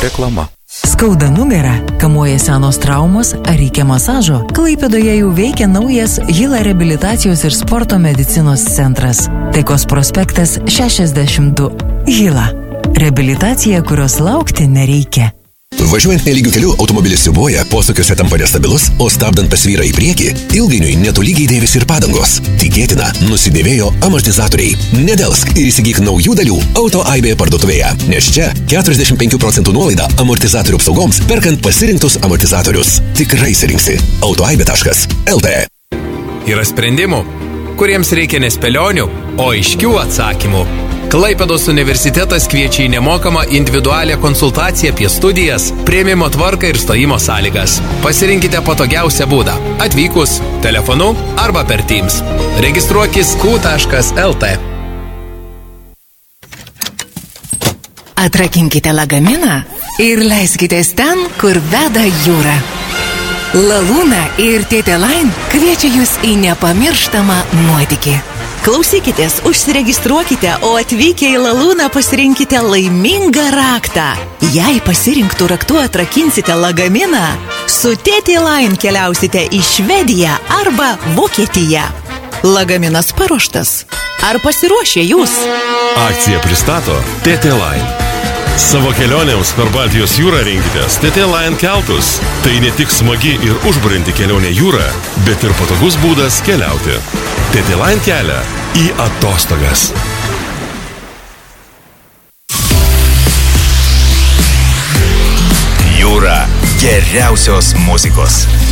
Reklama. Skauda nugarą, kamuoja senos traumos ar reikia masažo? Klaipėdoje jau veikia naujas Hila reabilitacijos ir sporto medicinos centras. Taikos prospektas 62. Hila. Reabilitacija, kurios laukti nereikia. Važiuojant nelygiu keliu, automobilis siūbuoja, posūkiuose tampa nestabilus, o stabdant pasvyra į priekį, ilgainiui netolygiai dėvisi ir padangos. Tikėtina, nusidėvėjo amortizatoriai. Nedelsk ir įsigyk naujų dalių Auto Aibė parduotuvėje, nes čia 45% nuolaida amortizatorių apsaugoms, perkant pasirinktus amortizatorius. Tikrai įsirinksi. autoaibė.lt. Yra sprendimų, kuriems reikia ne spėlionių, o aiškių atsakymų. Klaipėdos universitetas kviečia į nemokamą individualią konsultaciją apie studijas, priėmimo tvarką ir stojimo sąlygas. Pasirinkite patogiausią būdą – atvykus, telefonu arba per Teams. Registruokis q.lt. Atrakinkite lagaminą ir leiskitės ten, kur veda jūra. Lalūna ir Tėtė Line kviečia jūs į nepamirštamą nuotykį. Klausykitės, užsiregistruokite, o atvykę į Lalūną pasirinkite laimingą raktą. Jei pasirinktų raktu atrakinsite lagaminą, su Tėtė Line keliausite į Švediją arba Vokietiją. Lagaminas paruoštas. Ar pasiruošę jūs? Akcija pristato Tėtė Line. Savo kelionėms per Baltijos jūrą rinkitės Tėtė Line keltus. Tai ne tik smagi ir užburianti kelionė jūra, bet ir patogus būdas keliauti. Tėtė Line kelia į atostogas. Jūra geriausios muzikos.